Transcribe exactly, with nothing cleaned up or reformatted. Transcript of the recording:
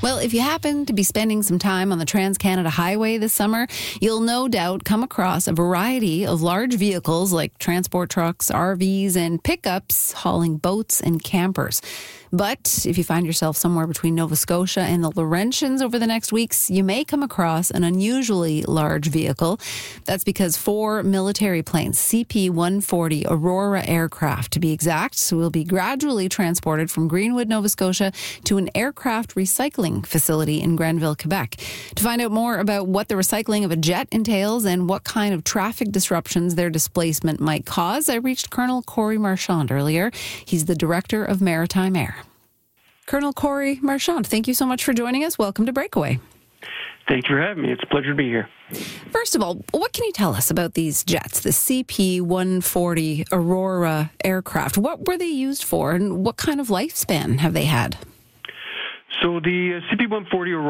Well, if you happen to be spending some time on the Trans-Canada Highway this summer, you'll no doubt come across a variety of large vehicles like transport trucks, R Vs, and pickups hauling boats and campers. But if you find yourself somewhere between Nova Scotia and the Laurentians over the next weeks, you may come across an unusually large vehicle. That's because four military planes, C P one forty Aurora aircraft to be exact, will be gradually transported from Greenwood, Nova Scotia to an aircraft recycling facility in Grenville, Quebec. To find out more about what the recycling of a jet entails and what kind of traffic disruptions their displacement might cause, I reached Colonel Corey Marchand earlier. He's the Director of Maritime Air. Colonel Corey Marchand, thank you so much for joining us. Welcome to Breakaway. Thank you for having me. It's a pleasure to be here. First of all, what can you tell us about these jets, the C P one forty Aurora aircraft? What were they used for, and what kind of lifespan have they had? So the uh, C P one forty Aurora